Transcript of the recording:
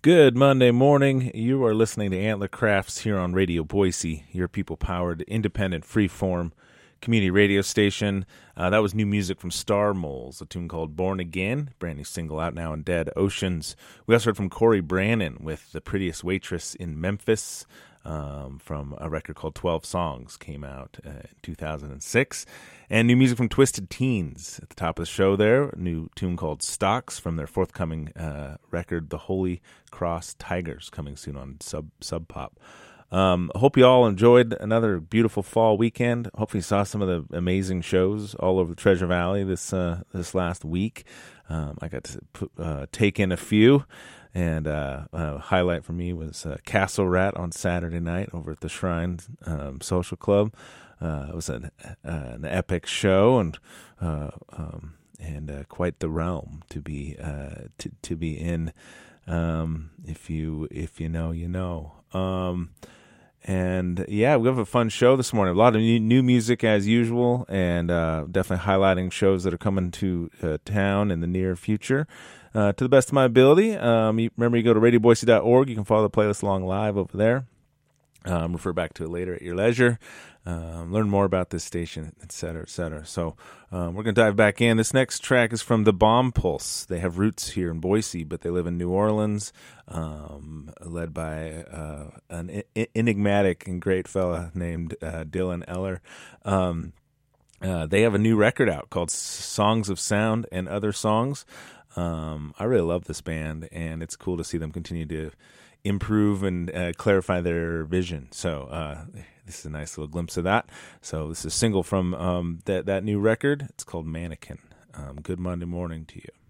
Good Monday morning. You are listening to Antler Crafts here on Radio Boise, your people-powered, independent, free-form community radio station. That was new music from Star Moles, a tune called Born Again, brand new single out now on Dead Oceans. We also heard from Corey Brannon with The Prettiest Waitress in Memphis, from a record called 12 Songs, came out in 2006. And new music from Twisted Teens at the top of the show there, a new tune called Stocks from their forthcoming record, The Holy Cross Tigers, coming soon on Sub Pop. I hope you all enjoyed another beautiful fall weekend. Hopefully you saw some of the amazing shows all over the Treasure Valley this last week. I got to take in a few. And a highlight for me was Castle Rat on Saturday night over at the Shrine Social Club. It was an epic show and quite the realm to be in. If you know, you know. And yeah, we have a fun show this morning. A lot of new music as usual, and definitely highlighting shows that are coming to town in the near future. To the best of my ability. Remember, you go to radioboise.org. You can follow the playlist along live over there. Refer back to it later at your leisure. Learn more about this station, et cetera, et cetera. So we're going to dive back in. This next track is from the Bomb Pulse. They have roots here in Boise, but they live in New Orleans, led by an enigmatic and great fella named Dylan Eller. They have a new record out called Songs of Sound and Other Songs. I really love this band, and it's cool to see them continue to improve and clarify their vision. So this is a nice little glimpse of that. So this is a single from that new record. It's called Mannequin. Good Monday morning to you.